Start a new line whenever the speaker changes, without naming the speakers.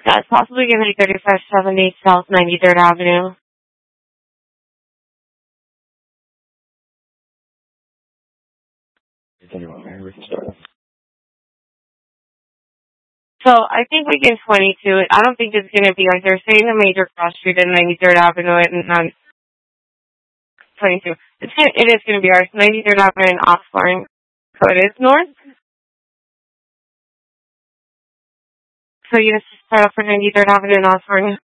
Yeah, it's possibly going to be 3570 South 93rd Avenue. So I think we can 22 it. I don't think it's going to be like they're saying a major cross street at 93rd Avenue and 22. It is going to be ours, 93rd Avenue and Osborne. So it is north. So you just start off for 93rd Avenue and Osborne.